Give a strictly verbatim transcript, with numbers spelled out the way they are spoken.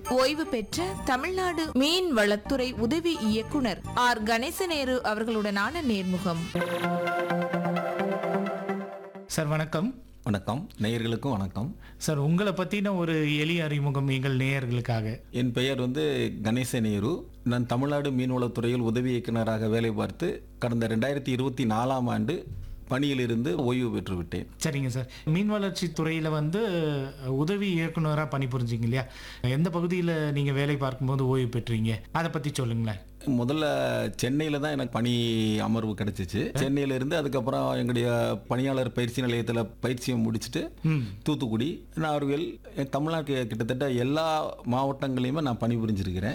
ஓய்வு பெற்ற தமிழ்நாடு மீன் வளத்துறை உதவி இயக்குனர் ஆர் கணேசநேரு அவர்களுடனான நேர்முகம். சார் வணக்கம். வணக்கம், நேயர்களுக்கும் வணக்கம். சார், உங்களை பற்றின ஒரு எளிய அறிமுகம் எங்கள் நேயர்களுக்காக. என் பெயர் வந்து கணேச நேரு. நான் தமிழ்நாடு மீன்வளத்துறையில் உதவி இயக்குநராக வேலை பார்த்து கடந்த ரெண்டாயிரத்தி இருபத்தி நாலாம் ஆண்டு பணியிலிருந்து ஓய்வு பெற்று விட்டேன். சரிங்க சார். மீன் வளர்ச்சி துறையில் வந்து உதவி இயக்குனராக பணிபுரிஞ்சிங்க இல்லையா? எந்த பகுதியில் நீங்கள் வேலை பார்க்கும்போது ஓய்வு பெற்றீங்க, அதை பற்றி சொல்லுங்களேன். முதல்ல சென்னையில் தான் எனக்கு பணி அமர்வு கிடைச்சிச்சு. சென்னையில இருந்து அதுக்கப்புறம் எங்களுடைய பணியாளர் பயிற்சி நிலையத்தில் பயிற்சியை முடிச்சுட்டு தூத்துக்குடி, நார்வேல், தமிழ்நாட்டு கிட்டத்தட்ட எல்லா மாவட்டங்களையுமே நான் பணிபுரிஞ்சிருக்கிறேன்.